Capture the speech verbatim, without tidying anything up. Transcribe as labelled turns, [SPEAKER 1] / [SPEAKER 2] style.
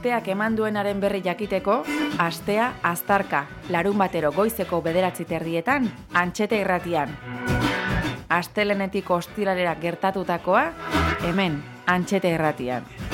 [SPEAKER 1] asteak eman duenaren berri jakiteko, astea aztarka, larun batero goizeko bederatzi terdietan, Antxete Irratian. Astelenetik ostiralera gertatutakoa, hemen, Antxete Irratian.